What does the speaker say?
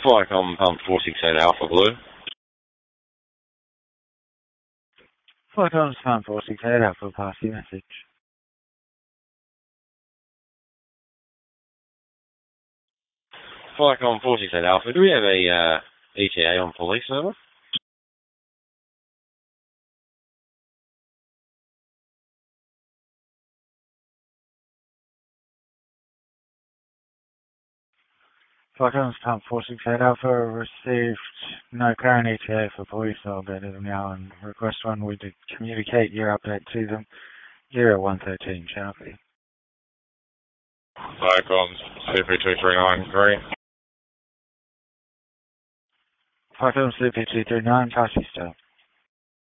Flycom Pump 468 Alpha Blue. Flycom's Pump 468 Alpha, pass your message. Flycom 468 Alpha, do we have a ETA on police over? Flycom's Pump 468 Alpha received no current ETA for police elevated now and request one we did communicate your update to them. 0113 Sharpie. Flycom CP2393. Flycom CP239, pass your stop.